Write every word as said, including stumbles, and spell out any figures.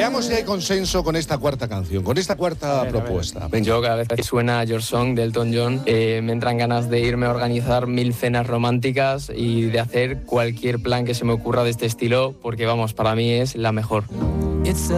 Veamos si hay consenso con esta cuarta canción, con esta cuarta ver, propuesta. Venga. Yo cada vez que suena Your Song de Elton John eh, me entran ganas de irme a organizar mil cenas románticas y de hacer cualquier plan que se me ocurra de este estilo, porque vamos, para mí es la mejor. It's